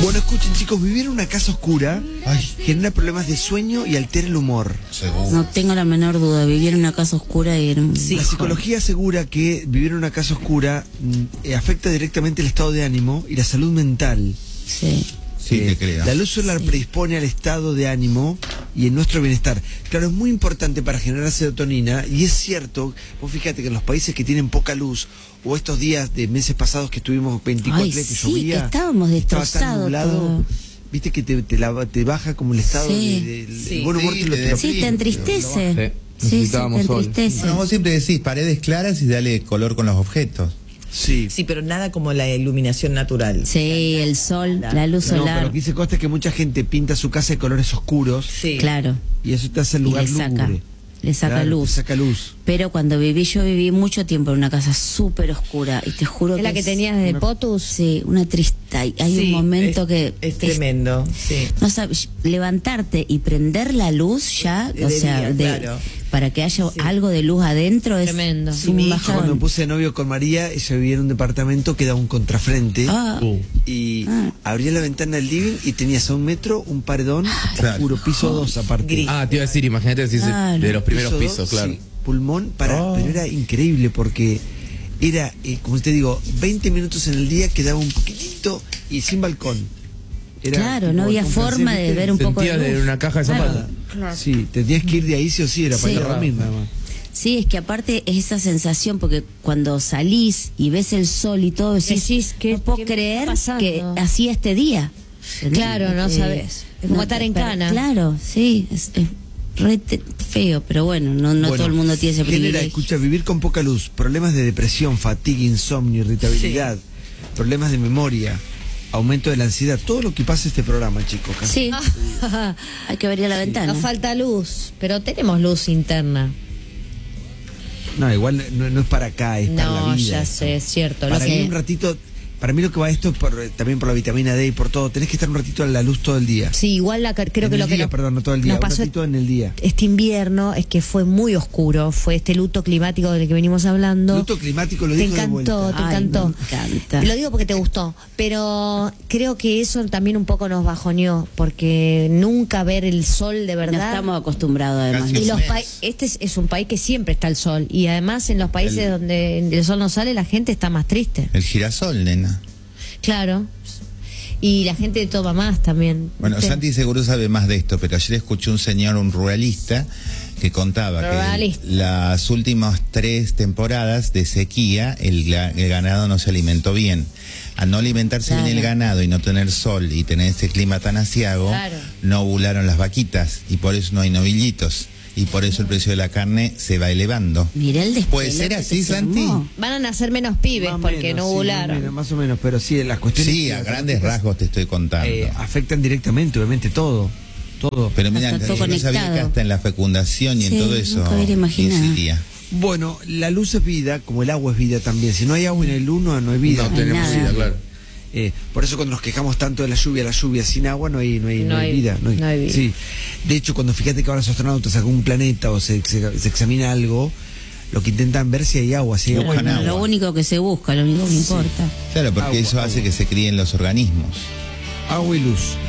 Bueno, escuchen chicos, vivir en una casa oscura genera problemas de sueño y altera el humor. Seguro. No tengo la menor duda, vivir en una casa oscura y La psicología asegura que vivir en una casa oscura afecta directamente el estado de ánimo y la salud mental. Sí. Sí, te creo. La luz solar predispone al estado de ánimo y en nuestro bienestar. Claro, es muy importante para generar serotonina, y es cierto, vos fíjate que en los países que tienen poca luz, o estos días de meses pasados que estuvimos 24 días que llovía, que estábamos estaba tan destrozados nublado, todo. viste que te baja como el estado de el buen humor, te lo Sí, te entristece. Sí, te entristece. Bueno, vos siempre decís paredes claras y dale color con los objetos. Sí. Sí, pero nada como la iluminación natural. Sí, el sol, la luz No, solar. pero aquí se consta que mucha gente pinta su casa de colores oscuros, Sí. Claro. y eso te hace el Y lugar le saca, lúgubre. le saca Claro, luz. te saca luz. Pero cuando yo viví mucho tiempo en una casa súper oscura, y te juro ¿Es que la que tenías de POTUS? Sí, una tristeza. Hay Sí, un momento que es tremendo. Sí. no sabes, levantarte y prender la luz ya, De o sea, día, claro. para que haya algo de luz adentro es Tremendo. es Sí, un mi hija, Yo cuando me bajón. puse de novio con María, ella vivía en un departamento que daba un contrafrente. Ah, Y abría la ventana del living y tenías a 1 metro un paredón Claro. oscuro, piso 2 aparte. Gris. Ah, te iba a decir, imagínate si Claro. de los primeros Piso pisos, 2, claro. sí, pulmón pero era increíble porque era, como te digo, 20 minutos en el día quedaba un poquitito y sin balcón. Era claro, tipo no había balcón forma francés, de ¿viste? ver un poco de Sentías luz. de una caja de zapatos. Sí, tenías que ir de ahí sí o sí, era para Sí. ir a dormir nada más. Sí, es que aparte es esa sensación, porque cuando salís y ves el sol y todo, Decís, ¿qué- no puedo qué me creer está pasando? que así este día. ¿Entendés? Claro, no sabes. Es como estar en pero cana. Claro, sí, es re feo, pero bueno, no Bueno, todo el mundo tiene ese genera, privilegio. escucha, vivir con poca luz, problemas de depresión, fatiga, insomnio, irritabilidad, problemas de memoria, aumento de la ansiedad, todo lo que pasa este programa, chicos. casi. Sí, hay que abrir la ventana. Nos falta luz, pero tenemos luz interna. No, igual no es para acá, es para la No, vida. ya sé, es cierto. Para Lo mí que... un ratito, para mí lo que va esto es también por la vitamina D y por todo. Tenés que estar un ratito a la luz todo el día. Sí, igual creo En que el lo que día, nos, perdón, no todo el día, nos un pasó ratito en el día. este invierno es que fue muy oscuro, fue este luto climático del que venimos hablando. Luto climático lo Te dijo de encantó, vuelta. te Ay, encantó. me encanta. Lo digo porque te gustó, pero creo que eso también un poco nos bajoneó, porque nunca ver el sol de No verdad. estamos acostumbrados además. Casi Y un los mes. este es un país que siempre está el sol, y además en los países donde el sol no sale la gente está más triste. El girasol, nena. Claro. Y la gente toma más también. Bueno, ¿viste? Santi seguro sabe más de esto, pero ayer escuché un señor, un ruralista, que contaba Ruralista. que las últimas 3 temporadas de sequía el ganado no se alimentó bien. Al no alimentarse Claro. bien el ganado y no tener sol y tener ese clima tan aciago, Claro. no ovularon las vaquitas y por eso no hay novillitos. Y por eso el precio de la carne se va elevando. Mirá el ¿Puede despelote ser que así, se Santi? armó. Van a nacer menos pibes Más o porque menos, no sí, ovularon. más o menos, pero sí, las cuestiones Sí, a grandes rasgos te estoy contando. afectan directamente, obviamente, todo. Pero mira, Está todo yo no sabía que conectado. hasta en la fecundación y Sí, en todo eso nunca hubiera imaginado. incidía. Bueno, la luz es vida, como el agua es vida también. Si no hay agua en el uno, no hay vida. No hay tenemos nada. vida, claro. Por eso cuando nos quejamos tanto de la lluvia sin agua no hay No hay- vida. no hay vida. Sí. De hecho, cuando fíjate que ahora los astronautas a algún planeta o se examina algo, lo que intentan ver si hay agua, si hay agua. Buscan en agua. Lo único que se busca, lo único que importa. Claro, porque Agua, eso hace que se críen los organismos. Agua y luz.